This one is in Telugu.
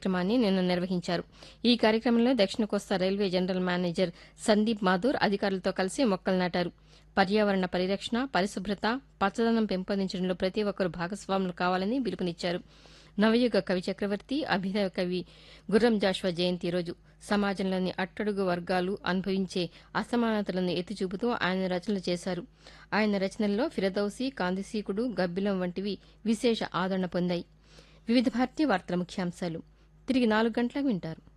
కార్యక్రమాన్ని నిన్న నిర్వహించారు. ఈ కార్యక్రమంలో దక్షిణ కోస్తా railway general manager Sandeep Mathur అధికారులతో కలిసి మొక్కలు నాటారు. పర్యావరణ పరిరక్షణ, పరిశుభ్రత, పచ్చదనం పెంపొందించడంలో ప్రతి ఒక్కరూ భాగస్వాములు కావాలని పిలుపునిచ్చారు. నవయుగ కవి చక్రవర్తి, అభ్యుదయ కవి గుర్రం జాషువా జయంతి రోజు సమాజంలోని అట్టడుగు వర్గాలు అనుభవించే అసమానతలను ఎత్తిచూపుతూ ఆయన రచనలు చేశారు. ఆయన రచనల్లో ఫిరదౌసి, కాందిసీకుడు, గబ్బిలం వంటివి విశేష ఆదరణ పొందాయి. వివిధ భారతీయ వార్తల ముఖ్యాంశాలు తిరిగి 4 గంటలకు వింటారు.